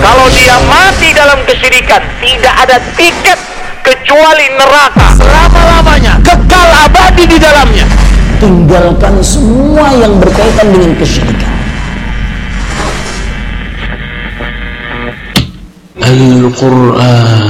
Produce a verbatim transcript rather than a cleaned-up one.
Kalau dia mati dalam kesyirikan, tidak ada tiket kecuali neraka selama-lamanya, kekal abadi di dalamnya. Tinggalkan semua yang berkaitan dengan kesyirikan. Al-Quran